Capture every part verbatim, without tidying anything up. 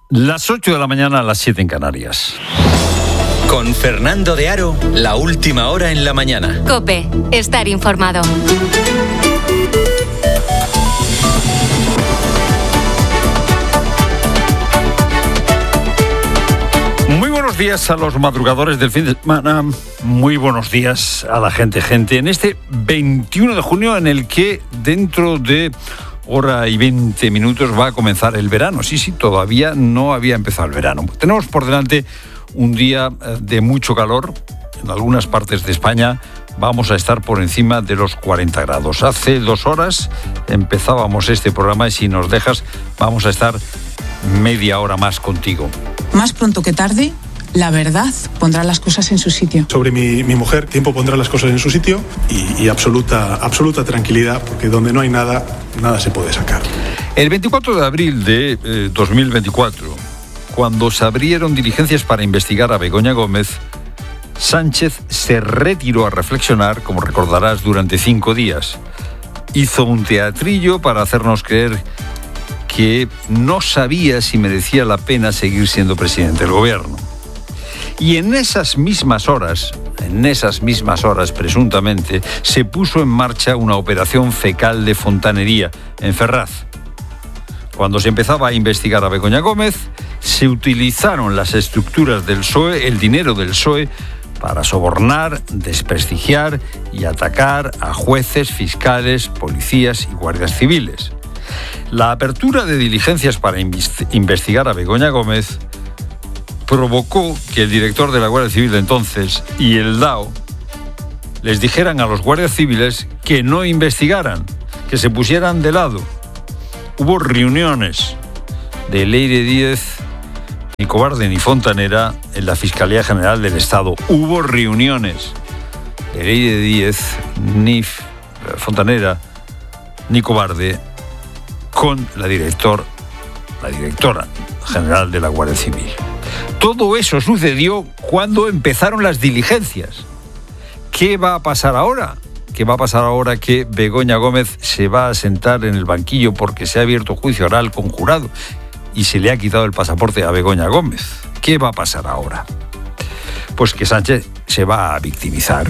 Las ocho de la mañana a las siete en Canarias. Con Fernando de Aro, la última hora en la mañana. COPE, estar informado. Muy buenos días a los madrugadores del fin de semana. Muy buenos días a la gente, gente. En este veintiuno de junio, en el que dentro de hora y veinte minutos va a comenzar el verano. Sí, sí, todavía no había empezado el verano. Tenemos por delante un día de mucho calor. En algunas partes de España vamos a estar por encima de los cuarenta grados. Hace dos horas empezábamos este programa y si nos dejas vamos a estar media hora más contigo. Más pronto que tarde, la verdad pondrá las cosas en su sitio. Sobre mi, mi mujer, tiempo pondrá las cosas en su sitio y, y absoluta, absoluta tranquilidad, porque donde no hay nada, nada se puede sacar. El veinticuatro de abril de eh, dos mil veinticuatro, cuando se abrieron diligencias para investigar a Begoña Gómez, Sánchez se retiró a reflexionar, como recordarás, durante cinco días. Hizo un teatrillo para hacernos creer que no sabía si merecía la pena seguir siendo presidente del gobierno. Y en esas mismas horas, en esas mismas horas presuntamente, se puso en marcha una operación fecal de fontanería en Ferraz. Cuando se empezaba a investigar a Begoña Gómez, se utilizaron las estructuras del P S O E, el dinero del P S O E, para sobornar, desprestigiar y atacar a jueces, fiscales, policías y guardias civiles. La apertura de diligencias para investigar a Begoña Gómez provocó que el director de la Guardia Civil de entonces y el D A O les dijeran a los guardias civiles que no investigaran, que se pusieran de lado. Hubo reuniones de Leire Díez, ni Cobarde ni Fontanera en la Fiscalía General del Estado. Hubo reuniones de Leire Díez, ni Fontanera, ni Cobarde con la director, la directora general de la Guardia Civil. Todo eso sucedió cuando empezaron las diligencias. ¿Qué va a pasar ahora? ¿Qué va a pasar ahora que Begoña Gómez se va a sentar en el banquillo porque se ha abierto juicio oral con jurado y se le ha quitado el pasaporte a Begoña Gómez? ¿Qué va a pasar ahora? Pues que Sánchez se va a victimizar.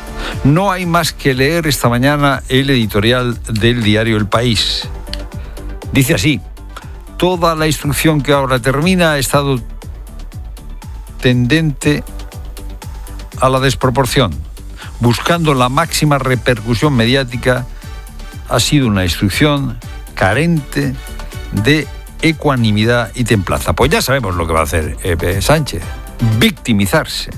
No hay más que leer esta mañana el editorial del diario El País. Dice así: toda la instrucción que ahora termina ha estado tendente a la desproporción. Buscando la máxima repercusión mediática, ha sido una instrucción carente de ecuanimidad y templanza. Pues ya sabemos lo que va a hacer eh, Sánchez: victimizarse.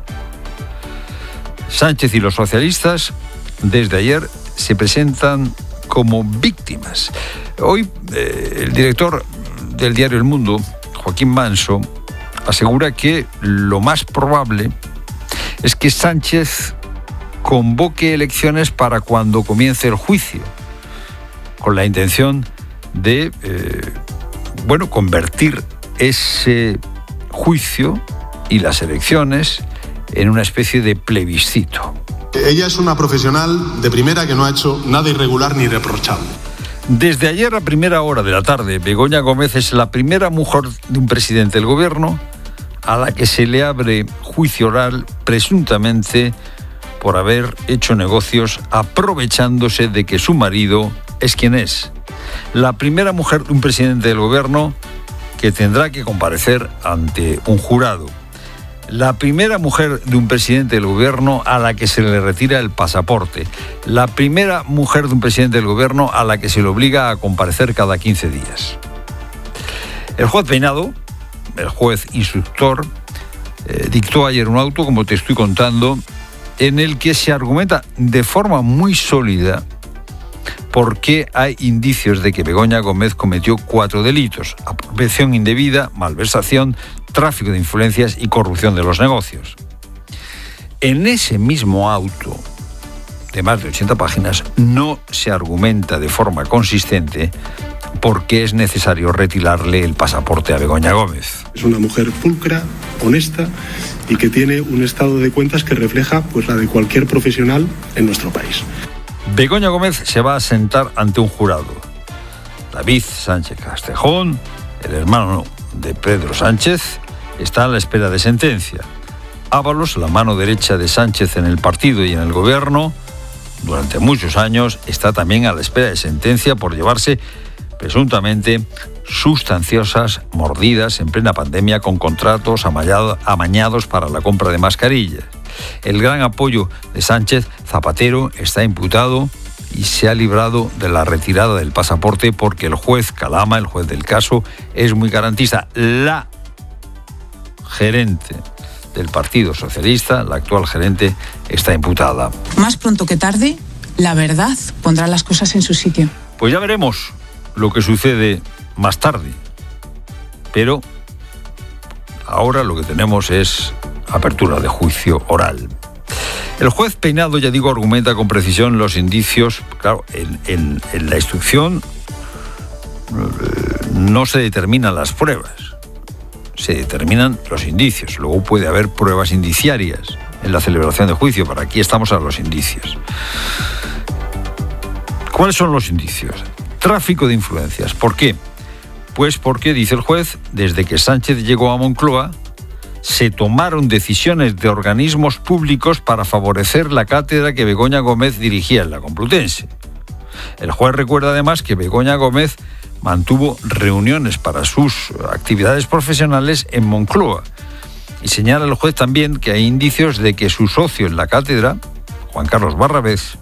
Sánchez y los socialistas desde ayer se presentan como víctimas. Hoy eh, el director del diario El Mundo, Joaquín Manso, asegura que lo más probable es que Sánchez convoque elecciones para cuando comience el juicio, con la intención de eh, bueno, convertir ese juicio y las elecciones en una especie de plebiscito. Ella es una profesional de primera que no ha hecho nada irregular ni reprochable. Desde ayer a primera hora de la tarde, Begoña Gómez es la primera mujer de un presidente del gobierno a la que se le abre juicio oral presuntamente por haber hecho negocios aprovechándose de que su marido es quien es. La primera mujer de un presidente del gobierno que tendrá que comparecer ante un jurado. La primera mujer de un presidente del gobierno a la que se le retira el pasaporte. La primera mujer de un presidente del gobierno a la que se le obliga a comparecer cada quince días. El juez Peinado, el juez instructor, eh, dictó ayer un auto, como te estoy contando, en el que se argumenta de forma muy sólida por qué hay indicios de que Begoña Gómez cometió cuatro delitos: apropiación indebida, malversación, tráfico de influencias y corrupción de los negocios. En ese mismo auto, de más de ochenta páginas, no se argumenta de forma consistente por qué es necesario retirarle el pasaporte a Begoña Gómez. Es una mujer pulcra, honesta y que tiene un estado de cuentas que refleja pues, la de cualquier profesional en nuestro país. Begoña Gómez se va a sentar ante un jurado. David Sánchez Castejón, el hermano de Pedro Sánchez, está a la espera de sentencia. Ábalos, la mano derecha de Sánchez en el partido y en el gobierno, durante muchos años, está también a la espera de sentencia por llevarse presuntamente sustanciosas mordidas en plena pandemia con contratos amañados para la compra de mascarillas. El gran apoyo de Sánchez, Zapatero, está imputado y se ha librado de la retirada del pasaporte porque el juez Calama, el juez del caso, es muy garantista. La gerente del Partido Socialista, la actual gerente, está imputada. Más pronto que tarde, la verdad pondrá las cosas en su sitio. Pues ya veremos lo que sucede más tarde. Pero ahora lo que tenemos es apertura de juicio oral. El juez Peinado, ya digo, argumenta con precisión los indicios. Claro, en, en, en la instrucción no se determinan las pruebas, se determinan los indicios. Luego puede haber pruebas indiciarias en la celebración de juicio, pero aquí estamos a los indicios. ¿Cuáles son los indicios? Tráfico de influencias. ¿Por qué? Pues porque, dice el juez, desde que Sánchez llegó a Moncloa, se tomaron decisiones de organismos públicos para favorecer la cátedra que Begoña Gómez dirigía en la Complutense. El juez recuerda además que Begoña Gómez mantuvo reuniones para sus actividades profesionales en Moncloa. Y señala el juez también que hay indicios de que su socio en la cátedra, Juan Carlos Barrabés,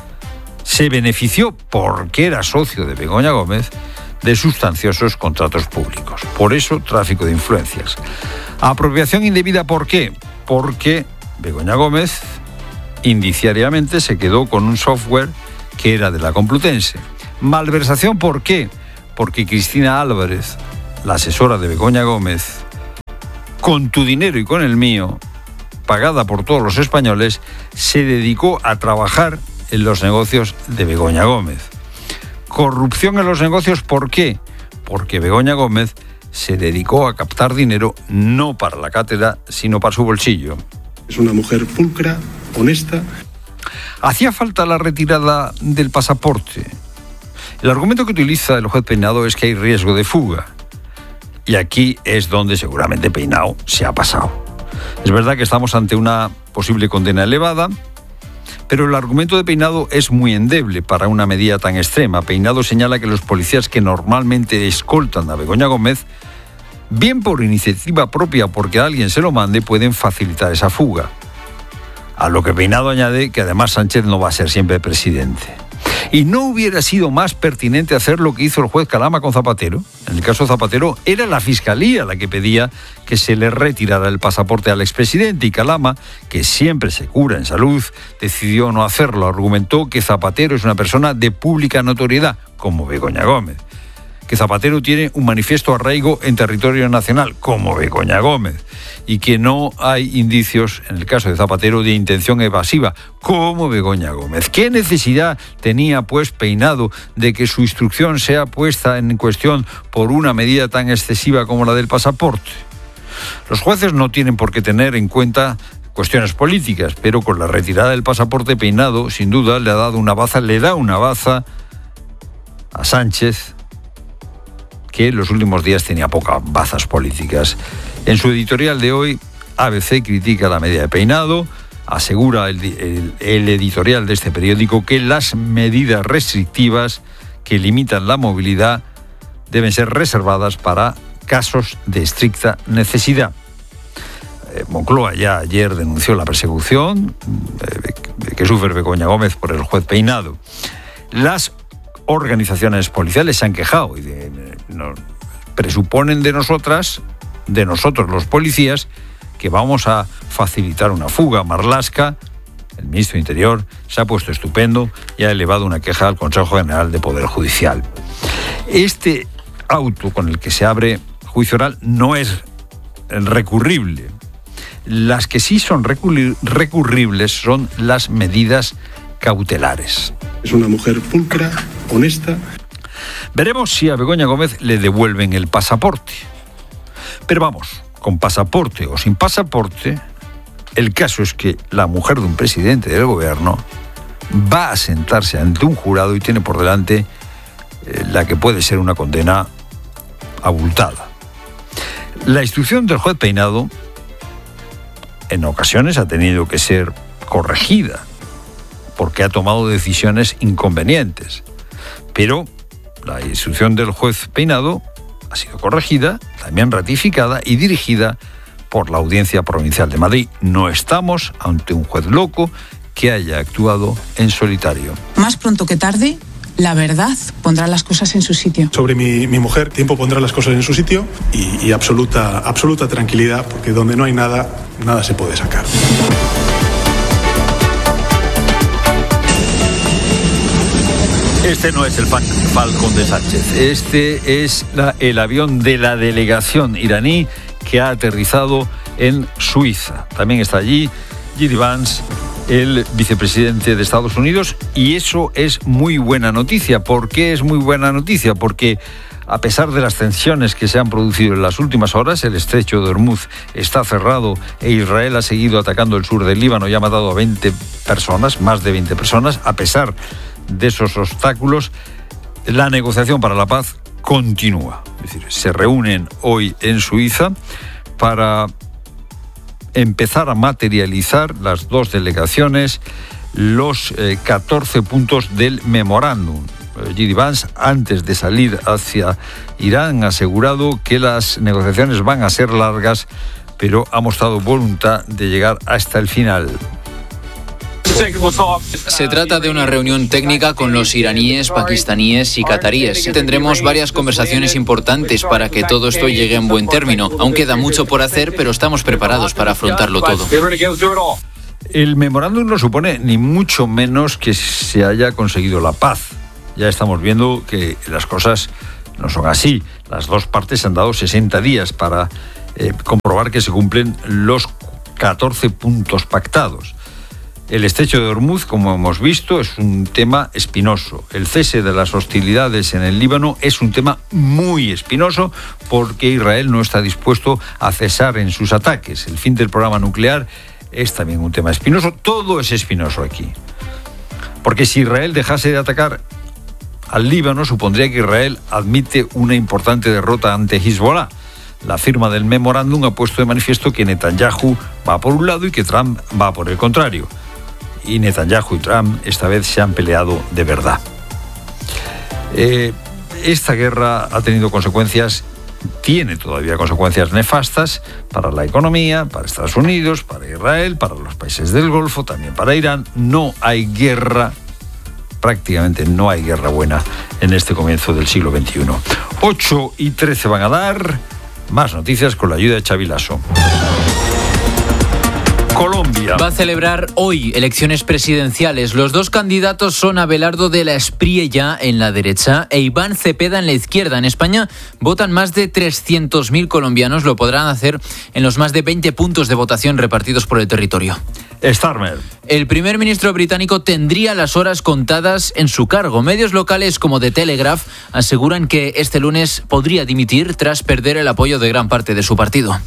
se benefició, porque era socio de Begoña Gómez, de sustanciosos contratos públicos. Por eso, tráfico de influencias. Apropiación indebida, ¿por qué? Porque Begoña Gómez indiciariamente se quedó con un software que era de la Complutense. Malversación, ¿por qué? Porque Cristina Álvarez, la asesora de Begoña Gómez, con tu dinero y con el mío, pagada por todos los españoles, se dedicó a trabajar en los negocios de Begoña Gómez. Corrupción en los negocios, ¿por qué? Porque Begoña Gómez se dedicó a captar dinero no para la cátedra, sino para su bolsillo. Es una mujer pulcra, honesta. ¿Hacía falta la retirada del pasaporte? El argumento que utiliza el juez Peinado es que hay riesgo de fuga. Y aquí es donde seguramente Peinado se ha pasado. Es verdad que estamos ante una posible condena elevada, pero el argumento de Peinado es muy endeble para una medida tan extrema. Peinado señala que los policías que normalmente escoltan a Begoña Gómez, bien por iniciativa propia porque alguien se lo mande, pueden facilitar esa fuga. A lo que Peinado añade que además Sánchez no va a ser siempre presidente. ¿Y no hubiera sido más pertinente hacer lo que hizo el juez Calama con Zapatero? En el caso de Zapatero, era la Fiscalía la que pedía que se le retirara el pasaporte al expresidente y Calama, que siempre se cura en salud, decidió no hacerlo. Argumentó que Zapatero es una persona de pública notoriedad, como Begoña Gómez. Que Zapatero tiene un manifiesto arraigo en territorio nacional, como Begoña Gómez, y que no hay indicios, en el caso de Zapatero, de intención evasiva, como Begoña Gómez. ¿Qué necesidad tenía, pues, Peinado de que su instrucción sea puesta en cuestión por una medida tan excesiva como la del pasaporte? Los jueces no tienen por qué tener en cuenta cuestiones políticas, pero con la retirada del pasaporte, Peinado, sin duda, le ha dado una baza, le da una baza a Sánchez, que en los últimos días tenía pocas bazas políticas. En su editorial de hoy, A B C critica la medida de Peinado, asegura el, el, el editorial de este periódico que las medidas restrictivas que limitan la movilidad deben ser reservadas para casos de estricta necesidad. Eh, Moncloa ya ayer denunció la persecución eh, que sufre Begoña Gómez por el juez Peinado. Las organizaciones policiales se han quejado y de, no, presuponen de nosotras, de nosotros los policías, que vamos a facilitar una fuga. Marlaska, el ministro de Interior, se ha puesto estupendo y ha elevado una queja al Consejo General de Poder Judicial. Este auto con el que se abre juicio oral no es recurrible. Las que sí son recurri- recurribles son las medidas cautelares. Es una mujer pulcra, honesta. Veremos si a Begoña Gómez le devuelven el pasaporte. Pero vamos, con pasaporte o sin pasaporte, el caso es que la mujer de un presidente del gobierno va a sentarse ante un jurado y tiene por delante eh, la que puede ser una condena abultada. La instrucción del juez Peinado en ocasiones ha tenido que ser corregida porque ha tomado decisiones inconvenientes. Pero la instrucción del juez Peinado ha sido corregida, también ratificada y dirigida por la Audiencia Provincial de Madrid. No estamos ante un juez loco que haya actuado en solitario. Más pronto que tarde, la verdad pondrá las cosas en su sitio. Sobre mi, mi mujer, tiempo pondrá las cosas en su sitio y, y absoluta, absoluta tranquilidad, porque donde no hay nada, nada se puede sacar. Este no es el Falcon de Sánchez, este es la, el avión de la delegación iraní que ha aterrizado en Suiza. También está allí J D Vance, el vicepresidente de Estados Unidos, y eso es muy buena noticia. ¿Por qué es muy buena noticia? Porque a pesar de las tensiones que se han producido en las últimas horas, el estrecho de Hormuz está cerrado e Israel ha seguido atacando el sur del Líbano y ha matado a veinte personas, más de veinte personas. A pesar de esos obstáculos, la negociación para la paz continúa. Es decir, se reúnen hoy en Suiza para empezar a materializar las dos delegaciones los eh, catorce puntos del memorándum. J D Vance, antes de salir hacia Irán, ha asegurado que las negociaciones van a ser largas, pero ha mostrado voluntad de llegar hasta el final. Se trata de una reunión técnica con los iraníes, pakistaníes y cataríes. Tendremos varias conversaciones importantes para que todo esto llegue a un buen término. Aún queda mucho por hacer, pero estamos preparados para afrontarlo todo. El memorándum no supone ni mucho menos que se haya conseguido la paz. Ya estamos viendo que las cosas no son así. Las dos partes han dado sesenta días para eh, comprobar que se cumplen los catorce puntos pactados. El estrecho de Hormuz, como hemos visto, es un tema espinoso. El cese de las hostilidades en el Líbano es un tema muy espinoso porque Israel no está dispuesto a cesar en sus ataques. El fin del programa nuclear es también un tema espinoso. Todo es espinoso aquí. Porque si Israel dejase de atacar al Líbano, supondría que Israel admite una importante derrota ante Hezbollah. La firma del memorándum ha puesto de manifiesto que Netanyahu va por un lado y que Trump va por el contrario. Y Netanyahu y Trump esta vez se han peleado de verdad. Eh, esta guerra ha tenido consecuencias, tiene todavía consecuencias nefastas para la economía, para Estados Unidos, para Israel, para los países del Golfo, también para Irán. No hay guerra, prácticamente no hay guerra buena en este comienzo del siglo veintiuno. ocho y trece van a dar más noticias con la ayuda de Xavi Lasso. Colombia va a celebrar hoy elecciones presidenciales. Los dos candidatos son Abelardo de la Espriella en la derecha e Iván Cepeda en la izquierda. En España votan más de trescientos mil colombianos. Lo podrán hacer en los más de veinte puntos de votación repartidos por el territorio. Starmer. El primer ministro británico tendría las horas contadas en su cargo. Medios locales como The Telegraph aseguran que este lunes podría dimitir tras perder el apoyo de gran parte de su partido.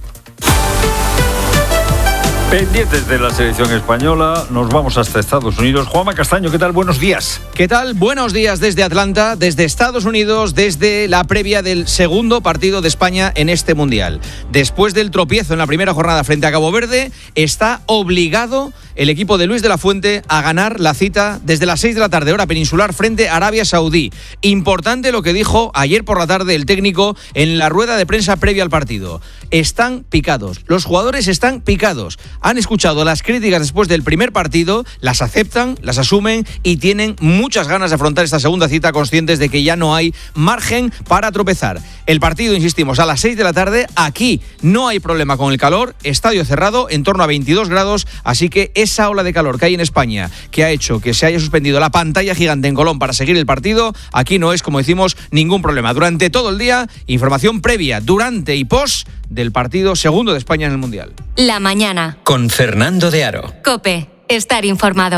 Pendientes de la selección española, nos vamos hasta Estados Unidos. Juanma Castaño, ¿qué tal? Buenos días. ¿Qué tal? Buenos días desde Atlanta, desde Estados Unidos, desde la previa del segundo partido de España en este Mundial. Después del tropiezo en la primera jornada frente a Cabo Verde, está obligado el equipo de Luis de la Fuente a ganar la cita desde las seis de la tarde, hora peninsular, frente a Arabia Saudí. Importante lo que dijo ayer por la tarde el técnico en la rueda de prensa previa al partido. Están picados, los jugadores están picados. Han escuchado las críticas después del primer partido, las aceptan, las asumen y tienen muchas ganas de afrontar esta segunda cita, conscientes de que ya no hay margen para tropezar. El partido, insistimos, a las seis de la tarde. Aquí no hay problema con el calor, estadio cerrado, en torno a veintidós grados, así que esa ola de calor que hay en España, que ha hecho que se haya suspendido la pantalla gigante en Colón para seguir el partido, aquí no es, como decimos, ningún problema. Durante todo el día, información previa, durante y post del partido segundo de España en el Mundial. La mañana. Con Fernando de Aro. COPE. Estar informado.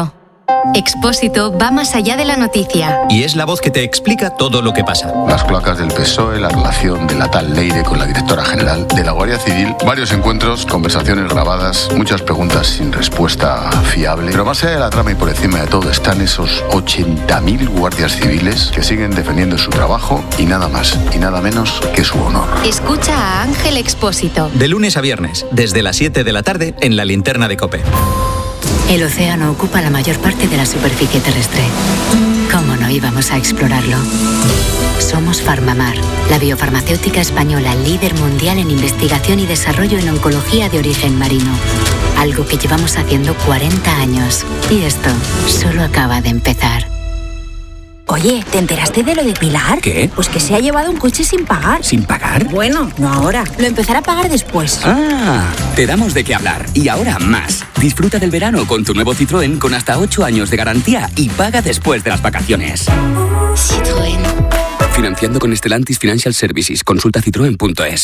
Expósito va más allá de la noticia. Y es la voz que te explica todo lo que pasa. Las cloacas del P S O E, la relación de la tal Leire con la directora general de la Guardia Civil, varios encuentros, conversaciones grabadas, muchas preguntas sin respuesta fiable. Pero más allá de la trama y por encima de todo están esos ochenta mil guardias civiles que siguen defendiendo su trabajo y nada más y nada menos que su honor. Escucha a Ángel Expósito. De lunes a viernes, desde las siete de la tarde, en La Linterna de COPE. El océano ocupa la mayor parte de la superficie terrestre. ¿Cómo no íbamos a explorarlo? Somos Farmamar, la biofarmacéutica española líder mundial en investigación y desarrollo en oncología de origen marino. Algo que llevamos haciendo cuarenta años. Y esto solo acaba de empezar. Oye, ¿te enteraste de lo de Pilar? ¿Qué? Pues que se ha llevado un coche sin pagar. ¿Sin pagar? Bueno, no ahora. Lo empezará a pagar después. Ah, te damos de qué hablar. Y ahora más. Disfruta del verano con tu nuevo Citroën con hasta ocho años de garantía y paga después de las vacaciones. Citroën. Financiando con Stellantis Financial Services. Consulta citroen punto es.